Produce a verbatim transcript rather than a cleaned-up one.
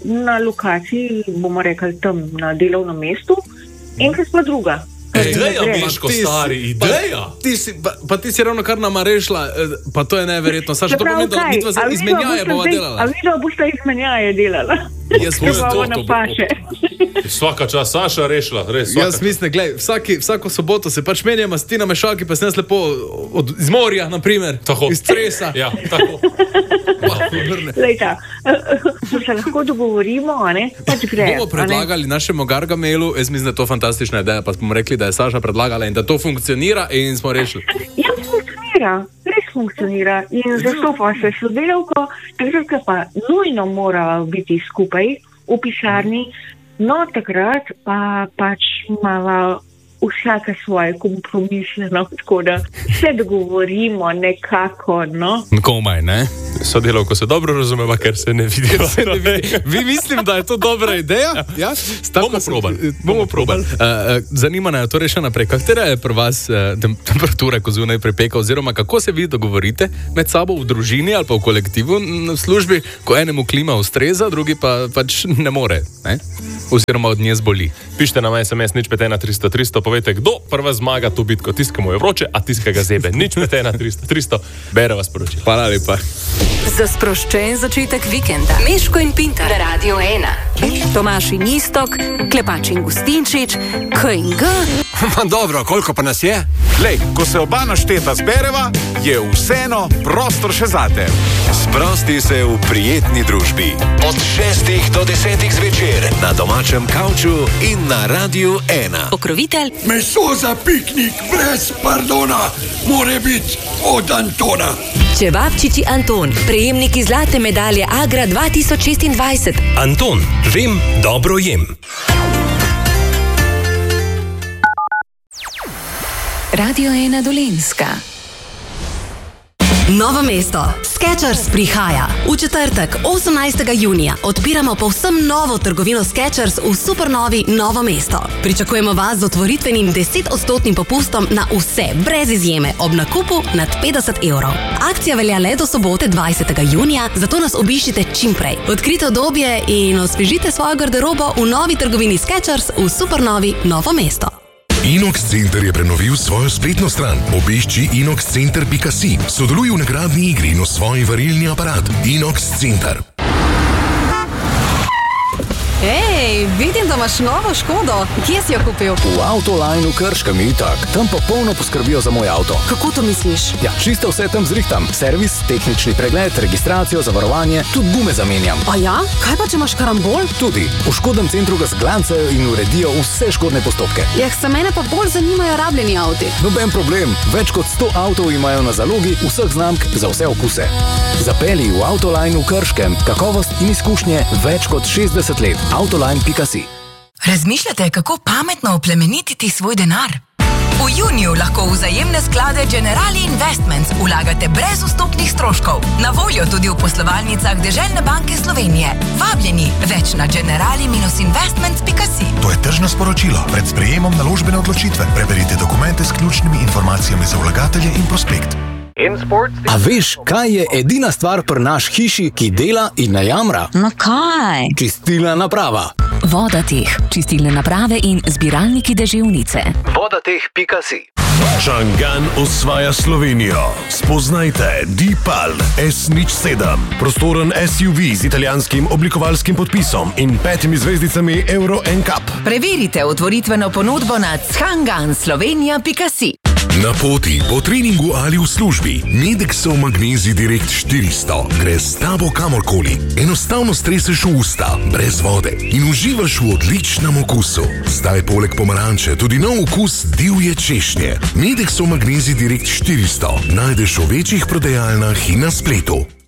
na lokaciji, bomo rekli tam na delovnem mestu, enkrat pa druga. Ideja, Miško, stari, ideja. Pa ti si, pa, pa ti si ravno kar nama rešila, pa to je neverjetno. Saša, to pomeni, da mitva za izmenjaje bova delala. A videla boš ta izmenjaje delala? Jaz mislim, to, to, to Svaka čas Saša rešila, res svaka. Jaz mislim, glej, vsaki, vsako soboto se pač menjamo s Tina Mešalki, pa se nas lepo od, iz morja, naprimer, tako. Iz Cresa. Ja, tako. Lejta, se lahko dogovorimo, a ne? Pač gre. Bomo predlagali našemu Gargamelu, jaz mislim, da je to fantastična ideja, pa smo rekli, da je Saša predlagala in da to funkcionira in smo rešili. Ja, funkcionira, res funkcionira in zastopa se sodelavko, takrat pa nujno mora biti skupaj v pisarni, no takrat pa pač mala vsaka svoje kompromise, no, tako da se dogovorimo nekako, no. Komaj, ne? Sodelavko se dobro razumeva, ker se ne vidi. Se ne vidi. Vi mislim, da je to dobra ideja? Ja? Bomo probali. Bomo probali. Uh, zanima me, torej še naprej, katera je pri vas uh, temperatura, ko zunaj pripeka, oziroma kako se vi dogovorite med sabo v družini ali pa v kolektivu v službi, ko enemu klima ustreza, drugi pa pač ne more, ne? Oziroma od nje zboli. Pišite nam es em es nič pet ena tristo tristo, povejte, kdo prva zmaga to bitko, tiskamo je vroče, a tiskega zebe. Nič pet ena tristo tristo, bere vas poročilo. Hvala lepa. Za sproščen začetek vikenda. Miško in Pintar. Na Radio ena. Tomaž in Istok, Klepač in Gustinčič, K in G. Dobro, koliko pa nas je? Lej, ko se oba našteta zbereva, je vseeno prostor še zate. Sprosti se v prijetni družbi. Od šestih do desetih zvečer na domačem kavču in na Radiu ena. Pokrovitelj. Meso za piknik brez pardona more biti od Antona. Čevapčiči Anton, prejemniki zlate medalje Agra dva tisoč šestindvajset. Anton, vem, dobro jem. Radio ena Dolenjska. Novo mesto. Skechers prihaja. V četrtek, osemnajstega junija, odpiramo povsem novo trgovino Skechers v supernovi Novo mesto. Pričakujemo vas z otvoritvenim desetodstotnim popustom na vse, brez izjeme, ob nakupu nad petdeset evrov. Akcija velja le do sobote dvajsetega junija, zato nas obiščite čim prej. Odkrite udobje in osvežite svojo garderobo v novi trgovini Skechers v supernovi Novo mesto. Inox Center je prenovil svojo spletno stran. Obišči inox center pika si. Sodeluj v nagradni igri in osvoji varilni aparat. Inox Center. Ej, vidim, da imaš novo Škodo. Kje si jo kupil? V Autolineu Krškem itak. Tam pa polno poskrbijo za moj avto. Kako to misliš? Ja, čisto vse tam zrihtam. Servis, tehnični pregled, registracijo, zavarovanje, tudi gume zamenjam. A ja? Kaj pa, če imaš karambol? Tudi. V Škodnem centru ga zglancajo in uredijo vse škodne postopke. Ja, se mene pa bolj zanimajo rabljeni avti. Noben problem. Več kot sto avtov imajo na zalogi vseh znamk za vse okuse. Zapeli v Autolineu Krškem. Kakovost in izkušnje več kot šestdeset let. Autoline pika si. Razmišljate, kako pametno oplemenititi svoj denar? V juniju lahko v vzajemne sklade Generali Investments vlagate brez vstopnih stroškov. Na voljo tudi v poslovalnicah Deželne banke Slovenije. Vabljeni, več na generali investments pika si. To je tržno sporočilo. Pred sprejemom naložbene odločitve preberite dokumente s ključnimi informacijami za vlagatelje in prospekt. A veš, kaj je edina stvar pri naš hiši, ki dela in ne jamra? No kaj? Čistilna naprava. Vodateh, čistilne naprave in zbiralniki deževnice. Vodateh pika si. Čangan osvaja Slovenijo. Spoznajte Deepal S nič sedem. Prostoren es ju vi z italijanskim oblikovalskim podpisom in petimi zvezdicami Euro N C A P. Preverite otvoritveno ponudbo na čangan slovenija pika si. Na poti, po treningu ali v službi, Medexov Magnezij Direkt štiristo gre s tabo kamorkoli. Enostavno streseš v usta, brez vode in uživaš v odličnem okusu. Zdaj poleg pomaranče tudi nov okus divje češnje. Medexov Magnezij Direkt štiristo najdeš v večjih prodajalnah in na spletu.